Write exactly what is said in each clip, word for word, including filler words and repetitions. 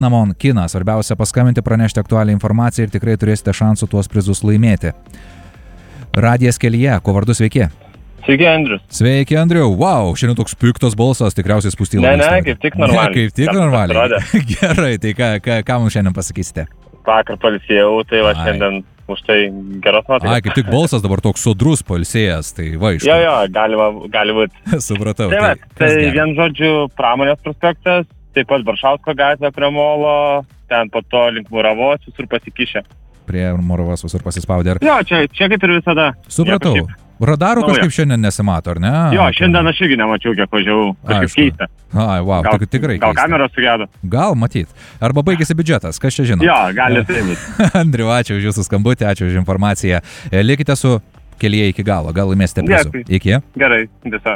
Namon kiną. Svarbiausia paskambinti, pranešti aktualią informaciją ir tikrai turėsite šansų tuos prizus laimėti. Radijas kelyje, kuo vardu sveiki? Sveiki, Andrius. Sveiki, Andriau. Wow, šiandien toks piktas balsas, tikriausiai spūstyla. Ne, ne, kaip tik normaliai. Ne, kaip tik normaliai. Gerai, tai ką, ką, ką mums šiandien pasakysite? Vakar pailsėjau, tai va Ai. šiandien už tai geros nuotaikos. Ai, kaip tik balsas dabar toks sodrus pailsėjęs, tai va iš. Jo, jo, galima, gali būti. Supratau. Tai, tai, tai vien žodžiu Pramonės prospektas, taip pat Baršausko gatvė prie Molo, ten po to link Muravos, visur pasikišę. Prie Muravos visur pasispaudę. Jo, čia, čia kaip ir visada. Supratau. Radarų Nauja. kažkaip šiandien nesimato, ar ne? Jo, šiandien aš irgi nemačiau, kiek važiavau. Kažkaip Aišku. keista. Ai, wow, Gal, tik, tikrai gal keista. kameros sugedo. Gal, matyt. Arba baigėsi biudžetas, kas čia žino? Jo, gali tai būti. Andriu, ačiū už jūsų skambutį, ačiū už informaciją. E, Likite su kelyje iki galo, gal laimėsite prizų. Dėkui. Iki. Gerai, visa.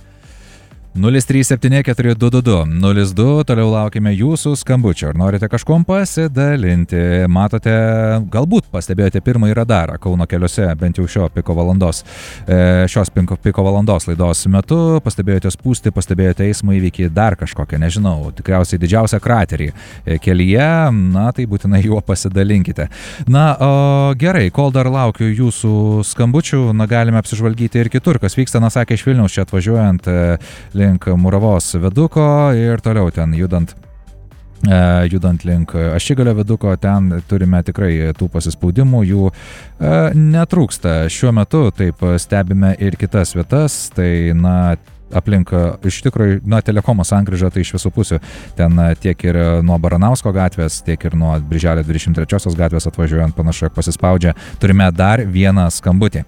nulis trys septyni keturi du du du nulis du, toliau laukime jūsų skambučio. Ar norite kažkuom pasidalinti? Matote, galbūt pastebėjote pirmąjį radarą Kauno keliuose, bent jau šio piko valandos, e, šios piko, piko valandos laidos metu, pastebėjote spūstį, pastebėjote eismo įvykį, dar kažkokią, nežinau, tikriausiai didžiausią kraterį e, kelyje, na tai būtinai juo pasidalinkite. Na, o, gerai, kol dar laukiu jūsų skambučių, na galime apsižvalgyti ir kitur, kas vyksta, na sakė, iš Vilniaus čia atvažiuojant e, link Muravos viaduko ir toliau ten judant, e, judant link Ašigalio viaduko, ten turime tikrai tų pasispaudimų, jų e, netrūksta. Šiuo metu taip stebime ir kitas vietas, tai na aplink iš tikrųjų, na, Telekomo sankryža, tai iš visų pusių. Ten tiek ir nuo Baranausko gatvės, tiek ir nuo Birželio dvidešimt trečiosios gatvės atvažiuojant panašu, jog pasispaudžia. Turime dar vieną skambutį.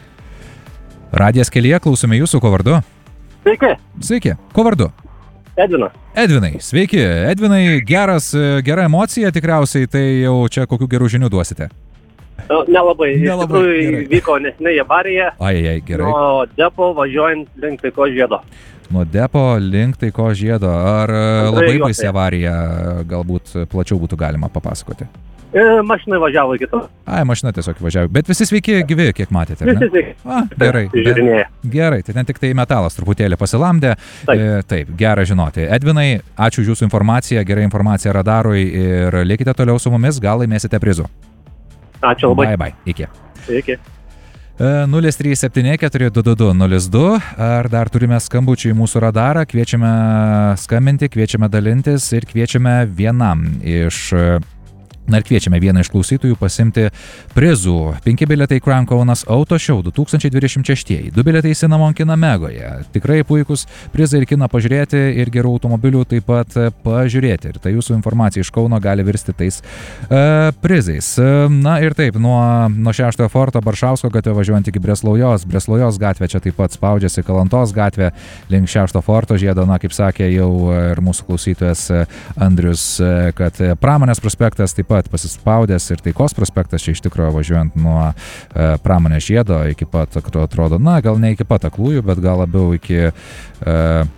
Radijas kelyje, klausome jūsų, ko vardu? Sveiki. Sveiki, ko vardu? Edvinas. Edvinai, sveiki. Edvinai, geras, gera emocija tikriausiai, tai jau čia kokių gerų žinių duosite? Nelabai. Iš Nelabai, tikrųjų gerai. vyko nesenai avarija Ai, ai, gerai. nuo depo važiuojant link Taikos žiedo. Nuo depo link Taikos žiedo. Ar e, labai juostai. baisi avarija, galbūt plačiau būtų galima papasakoti? E, mašinai važiavo iki to. Ai, mašina tiesiog važiavo. Bet visi sveiki, gyvi, kiek matėte, ar Visi ne? sveiki. A, gerai. Žiūrinėja. Gerai, tai ten tik tai metalas truputėlį pasilamdė. Taip. E, taip, gera žinoti. Edvinai, ačiū už jūsų informaciją, gera informacija radarui ir likite toliau su mumis, gal laimėsite prizų. Ačiū labai. Bye, bye. Iki. Sveiki. E, nulis trys septyni keturi du du du nulis du. Ar dar turime skambučių į mūsų radarą? Kviečiame skambinti, kviečiame dalintis ir kviečiame vienam iš... Na ir kviečiame vieną iš klausytojų pasimti prizų. Penki bilietai Crown Kaunas Auto Show du tūkstančiai dvidešimt šeši. Du bilietai Cinnamon kiną Megoje. Tikrai puikus prizai ir kiną pažiūrėti ir gerų automobilių taip pat pažiūrėti. Ir tai jūsų informacija iš Kauno gali virsti tais uh, prizais. Na ir taip, nuo, nuo šeštojo forto Baršausko gatvė važiuojant iki Breslaujos. Breslaujos gatvė čia taip pat spaudžiasi, Kalantos gatvė link šešto forto žiedo. Na, kaip sakė jau ir mūsų klausytojas Andrius, kad Pramonės prospektas taip pat pasispaudęs ir Taikos prospektas čia iš tikrųjų važiuojant nuo e, Pramonės žiedo iki pat, atrodo, na, gal ne iki pat Aklųjų, bet gal labiau iki, e,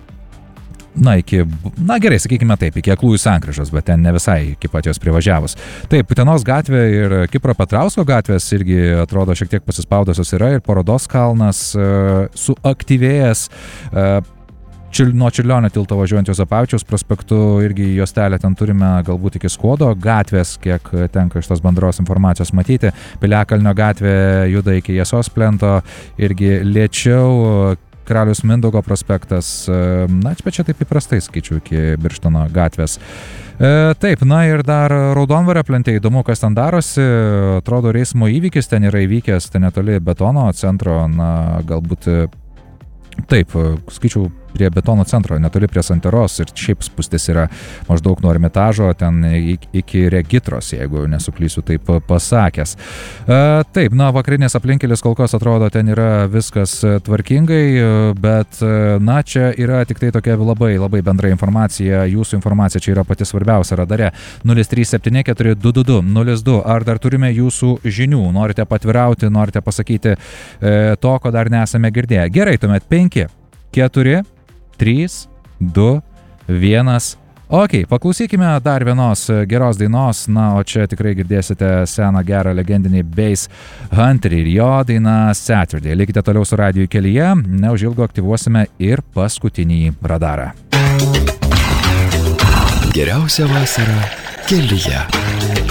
na, iki, na, gerai, sakykime taip, iki Aklųjų sankryžos, bet ten ne visai iki pat jos privažiavus. Taip, Utenos gatvė ir Kipro Petrausko gatvės irgi atrodo šiek tiek pasispaudusios yra ir Parodos kalnas e, suaktyvėjęs. E, Čil, nuo Čiurlionio tilto važiuojant Juozapavičiaus prospektu irgi juostelę ten turime galbūt iki Skuodo gatvės, kiek tenka iš tos bendros informacijos matyti. Piliakalnio gatvė juda iki Jasos plento, irgi lėčiau. Karaliaus Mindaugo prospektas, na, čia taip įprastai skaičiu iki Birštono gatvės. E, taip, na ir dar Raudonvario plente, įdomu, kas ten darosi. Atrodo, eismo įvykis ten yra įvykęs, ten netoli Betono centro, na, galbūt taip, skaičiau prie Betono centro, netoli prie Santeros ir šiaip spūstis yra maždaug nuo Ermitažo, ten iki Regitros, jeigu nesuklysiu taip pasakęs. E, taip, na, vakarinės aplinkelis kol kas atrodo ten yra viskas tvarkingai, bet, na, čia yra tik tai tokia labai, labai bendra informacija, jūsų informacija čia yra pati svarbiausia radare. nulis trys septyni keturi du du du nulis du. Ar dar turime jūsų žinių? Norite patvirauti, norite pasakyti e, to, ko dar nesame girdėję? Gerai, tuomet penki, keturi, trys, du, vienas. Ok, paklausykime dar vienos geros dainos, na, o čia tikrai girdėsite seną gerą legendinį Bass Hunterį ir jo dainą Saturday. Likite toliau su radiju kelyje, neužilgo aktyvuosime ir paskutinį radarą. Geriausia vasara kelyje.